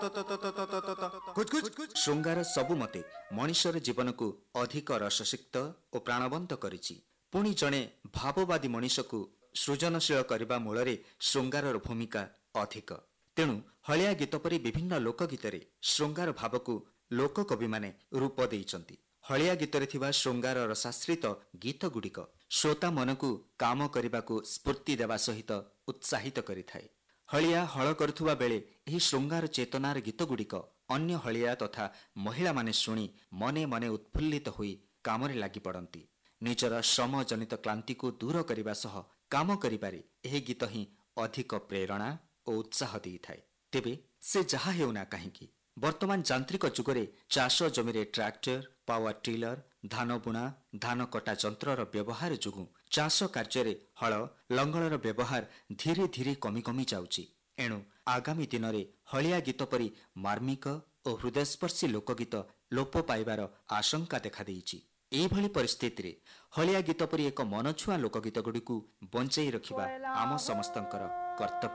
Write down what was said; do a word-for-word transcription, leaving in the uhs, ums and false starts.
ଶୃଙ୍ଗାର ସବୁ ମତେ ମଣିଷର ଜୀବନକୁ ଅଧିକ ରସସିକ୍ତ ଓ ପ୍ରାଣବନ୍ତ କରିଛି। ପୁଣି ଜଣେ ଭାବବାଦୀ ମଣିଷକୁ ସୃଜନଶୀଳ କରିବା ମୂଳରେ ଶୃଙ୍ଗାରର ଭୂମିକା ଅଧିକ। ତେଣୁ ହଳିଆ ଗୀତ ପରି ବିଭିନ୍ନ ଲୋକଗୀତରେ ଶୃଙ୍ଗାର ଭାବକୁ ଲୋକକବିମାନେ ରୂପ ଦେଇଛନ୍ତି। ହଳିଆ ଗୀତରେ ଥିବା ଶୃଙ୍ଗାର ରସାଶ୍ରିତ ଗୀତଗୁଡ଼ିକ ଶ୍ରୋତା ମନକୁ କାମ କରିବାକୁ ସ୍ଫୁର୍ତ୍ତି ଦେବା ସହିତ ଉତ୍ସାହିତ କରିଥାଏ। ହଳିଆ ହଳ କରୁଥିବା ବେଳେ ଏହି ଶୃଙ୍ଗାର ଚେତନାର ଗୀତଗୁଡ଼ିକ ଅନ୍ୟ ହଳିଆ ତଥା ମହିଳାମାନେ ଶୁଣି ମନେ ମନେ ଉତ୍ଫୁଲ୍ଲିତ ହୋଇ କାମରେ ଲାଗିପଡ଼ନ୍ତି। ନିଜର ଶ୍ରମଜନିତ କ୍ଳାନ୍ତିକୁ ଦୂର କରିବା ସହ କାମ କରିବାରେ ଏହି ଗୀତ ହିଁ ଅଧିକ ପ୍ରେରଣା ଓ ଉତ୍ସାହ ଦେଇଥାଏ। ତେବେ ସେ ଯାହା ହେଉନା କାହିଁକି, ବର୍ତ୍ତମାନ ଯାନ୍ତ୍ରିକ ଯୁଗରେ ଚାଷ ଜମିରେ ଟ୍ରାକ୍ଟର, ପାୱାର ଟିଲର, ଧାନ ବୁଣା, ଧାନ କଟା ଯନ୍ତ୍ରର ବ୍ୟବହାର ଯୋଗୁଁ ଚାଷ କାର୍ଯ୍ୟରେ ହଳ ଲଙ୍ଗଳର ବ୍ୟବହାର ଧୀରେ ଧୀରେ କମି କମି ଯାଉଛି। ଏଣୁ ଆଗାମୀ ଦିନରେ ହଳିଆ ଗୀତ ପରି ମାର୍ମିକ ଓ ହୃଦୟସ୍ପର୍ଶୀ ଲୋକଗୀତ ଲୋପ ପାଇବାର ଆଶଙ୍କା ଦେଖାଦେଇଛି। ଏହିଭଳି ପରିସ୍ଥିତିରେ ହଳିଆ ଗୀତ ପରି ଏକ ମନଛୁଆଁ ଲୋକଗୀତଗୁଡ଼ିକୁ ବଞ୍ଚାଇ ରଖିବା ଆମ ସମସ୍ତଙ୍କର କର୍ତ୍ତବ୍ୟ।